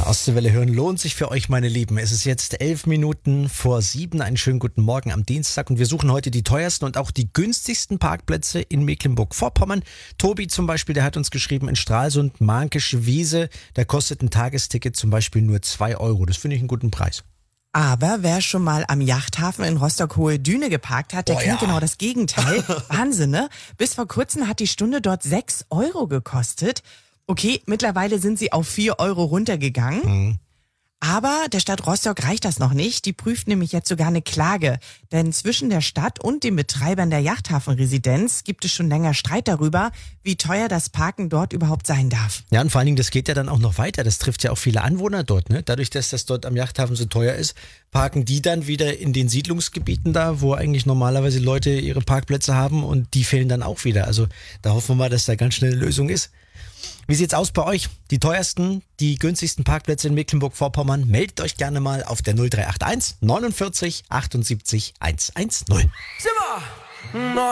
Ostseewelle hören lohnt sich für euch, meine Lieben. Es ist jetzt 11 Minuten vor 7. Einen schönen guten Morgen am Dienstag und wir suchen heute die teuersten und auch die günstigsten Parkplätze in Mecklenburg-Vorpommern. Tobi zum Beispiel, der hat uns geschrieben, in Stralsund, Märkische Wiese, da kostet ein Tagesticket zum Beispiel nur 2 Euro. Das finde ich einen guten Preis. Aber wer schon mal am Yachthafen in Rostock-Hohe Düne geparkt hat, der kennt genau das Gegenteil. Wahnsinn, ne? Bis vor kurzem hat die Stunde dort 6 Euro gekostet. Okay, mittlerweile sind sie auf 4 Euro runtergegangen. Aber der Stadt Rostock reicht das noch nicht. Die prüft nämlich jetzt sogar eine Klage. Denn zwischen der Stadt und den Betreibern der Yachthafenresidenz gibt es schon länger Streit darüber, wie teuer das Parken dort überhaupt sein darf. Ja, und vor allen Dingen, das geht ja dann auch noch weiter. Das trifft ja auch viele Anwohner dort, ne? Dadurch, dass das dort am Yachthafen so teuer ist, parken die dann wieder in den Siedlungsgebieten da, wo eigentlich normalerweise Leute ihre Parkplätze haben und die fehlen dann auch wieder. Also da hoffen wir mal, dass da ganz schnell eine Lösung ist. Wie sieht's aus bei euch? Die teuersten, die günstigsten Parkplätze in Mecklenburg-Vorpommern? Meldet euch gerne mal auf der 0381 49 78 110. Zimmer!